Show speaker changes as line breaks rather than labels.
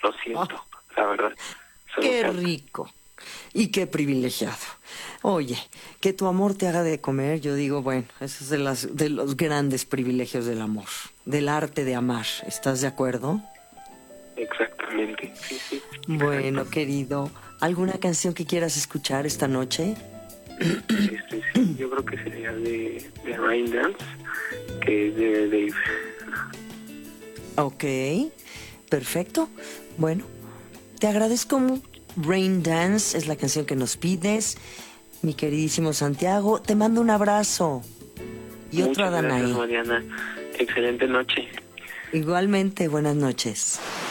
lo siento, la verdad. Solo
Qué
canto.
rico y qué privilegiado. Oye, que tu amor te haga de comer, yo digo, bueno, eso es de los grandes privilegios del amor, del arte de amar. ¿Estás de acuerdo?
Exactamente, sí, sí.
Bueno,
Exacto.
querido, ¿alguna canción que quieras escuchar esta noche?
Sí, yo creo que sería de Rain Dance, que es de Dave.
Ok, perfecto. Bueno, te agradezco. Rain Dance es la canción que nos pides. Mi queridísimo Santiago, te mando un abrazo. Y otro a
Muchas gracias,
Danaí.
Mariana. Excelente noche.
Igualmente, buenas noches.